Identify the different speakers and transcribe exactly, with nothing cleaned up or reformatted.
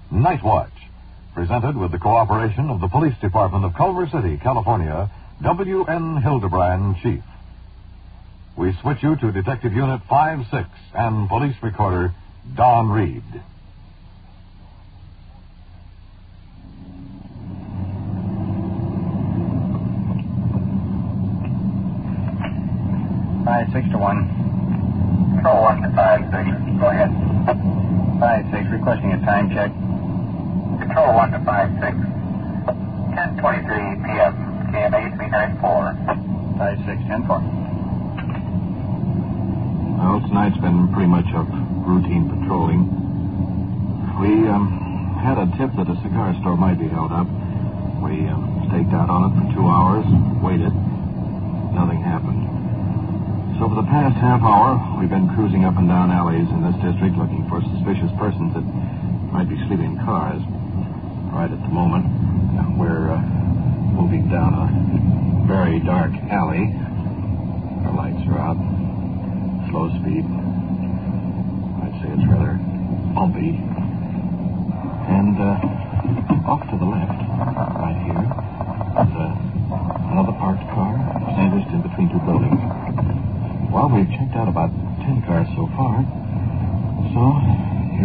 Speaker 1: Night Watch, presented with the cooperation of the Police Department of Culver City, California, W N Hildebrand, Chief. We switch you to Detective Unit five six and Police Recorder Don Reed.
Speaker 2: Five six to one.
Speaker 3: Control one to five six. Go ahead.
Speaker 2: Five six, requesting a time check.
Speaker 3: Control one to five six. Ten twenty-three p m. K M A three nine four.
Speaker 2: Five six ten four.
Speaker 4: Well, tonight's been pretty much of routine patrolling. We um, had a tip that a cigar store might be held up. We um, staked out on it for two hours, waited. Nothing happened. So for the past half hour, we've been cruising up and down alleys in this district looking for suspicious persons that might be sleeping in cars. Right at the moment, we're uh, moving down a very dark alley. Our lights are out. Slow speed. I'd say it's rather bumpy. And uh, off to the left, right here, is uh, another parked car sandwiched in between two buildings. Well, we've checked out about ten cars so far, so